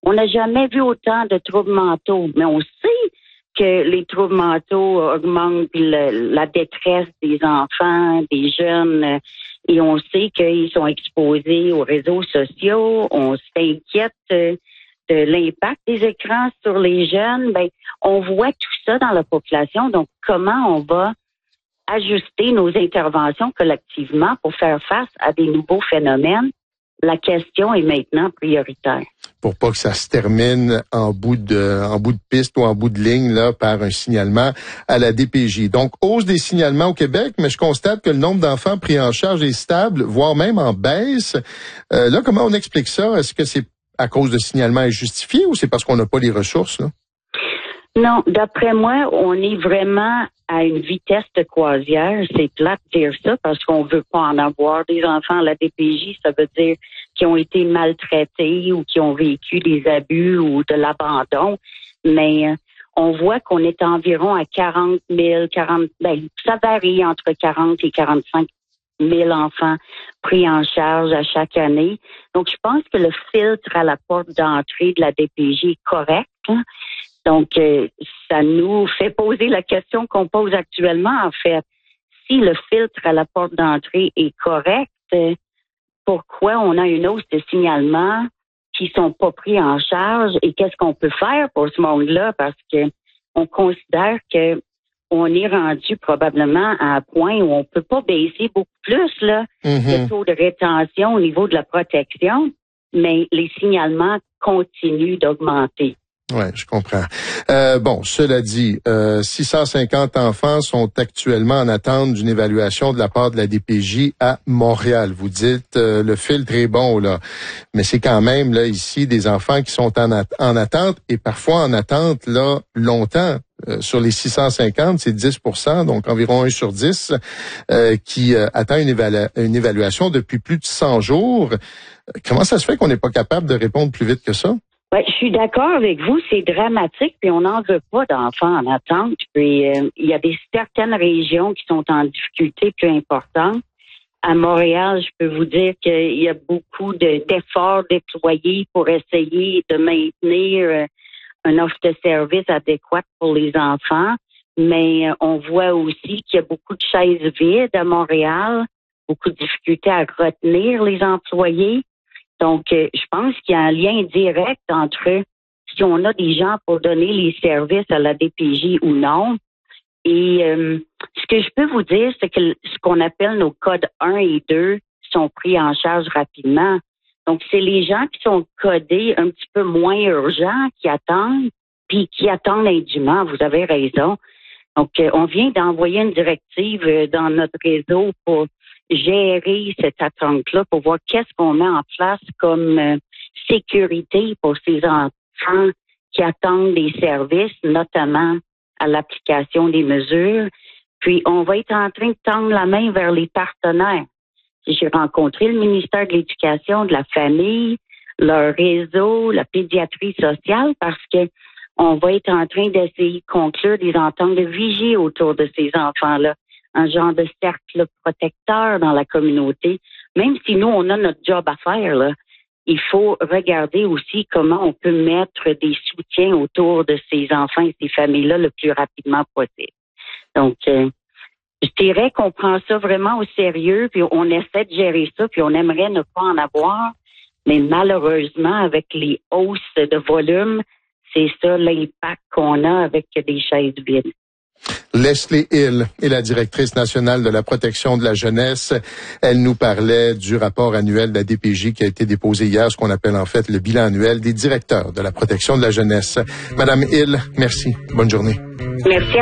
On n'a jamais vu autant de troubles mentaux, mais on sait que les troubles mentaux augmentent la détresse des enfants, des jeunes, et on sait qu'ils sont exposés aux réseaux sociaux. On s'inquiète de l'impact des écrans sur les jeunes. Ben, on voit tout ça dans la population. Donc, comment on va ajuster nos interventions collectivement pour faire face à des nouveaux phénomènes? La question est maintenant prioritaire. Pour pas que ça se termine en bout de piste ou en bout de ligne là par un signalement à la DPJ. Donc, hausse des signalements au Québec, mais je constate que le nombre d'enfants pris en charge est stable, voire même en baisse. Là, comment on explique ça? Est-ce que c'est à cause de signalements injustifiés ou c'est parce qu'on n'a pas les ressources, là? Non, d'après moi, on est vraiment à une vitesse de croisière. C'est plate de dire ça parce qu'on veut pas en avoir des enfants à la DPJ. Ça veut dire qu'ils ont été maltraités ou qui ont vécu des abus ou de l'abandon. Mais on voit qu'on est environ à 40 000, ça varie entre 40 et 45 000 enfants pris en charge à chaque année. Donc, je pense que le filtre à la porte d'entrée de la DPJ est correct. Hein? Donc, ça nous fait poser la question qu'on pose actuellement, en fait. Si le filtre à la porte d'entrée est correct, pourquoi on a une hausse de signalements qui sont pas pris en charge et qu'est-ce qu'on peut faire pour ce monde-là? Parce que on considère que on est rendu probablement à un point où on peut pas baisser beaucoup plus là, le taux de rétention au niveau de la protection, mais les signalements continuent d'augmenter. Ouais, je comprends. Bon, cela dit, 650 enfants sont actuellement en attente d'une évaluation de la part de la DPJ à Montréal. Vous dites, le filtre est bon, là. Mais c'est quand même, là, ici, des enfants qui sont en attente et parfois en attente, là, longtemps. Sur les 650, c'est 10%, donc environ 1 sur 10, qui attend une évaluation depuis plus de 100 jours. Comment ça se fait qu'on n'est pas capable de répondre plus vite que ça? Ouais, je suis d'accord avec vous, c'est dramatique, puis on n'en veut pas d'enfants en attente. Puis il y a certaines régions qui sont en difficulté plus importante. À Montréal, je peux vous dire qu'il y a beaucoup d'efforts déployés pour essayer de maintenir une offre de service adéquate pour les enfants. Mais on voit aussi qu'il y a beaucoup de chaises vides à Montréal, beaucoup de difficultés à retenir les employés. Donc, je pense qu'il y a un lien direct entre si on a des gens pour donner les services à la DPJ ou non. Et ce que je peux vous dire, c'est que ce qu'on appelle nos codes 1 et 2 sont pris en charge rapidement. Donc, c'est les gens qui sont codés un petit peu moins urgents, qui attendent, puis qui attendent indûment. Vous avez raison. Donc, on vient d'envoyer une directive dans notre réseau pour gérer cette attente-là, pour voir qu'est-ce qu'on met en place comme sécurité pour ces enfants qui attendent des services, notamment à l'application des mesures. Puis, on va être en train de tendre la main vers les partenaires. J'ai rencontré le ministère de l'Éducation, de la Famille, leur réseau, la pédiatrie sociale, parce que on va être en train d'essayer de conclure des ententes de vigie autour de ces enfants-là. Un genre de cercle protecteur dans la communauté. Même si nous, on a notre job à faire, là, il faut regarder aussi comment on peut mettre des soutiens autour de ces enfants et ces familles-là le plus rapidement possible. Donc, je dirais qu'on prend ça vraiment au sérieux, puis on essaie de gérer ça, puis on aimerait ne pas en avoir, mais malheureusement, avec les hausses de volume, c'est ça l'impact qu'on a avec des chaises vides. Leslie Hill est la directrice nationale de la protection de la jeunesse. Elle nous parlait du rapport annuel de la DPJ qui a été déposé hier, ce qu'on appelle en fait le bilan annuel des directeurs de la protection de la jeunesse. Madame Hill, merci. Bonne journée. Merci.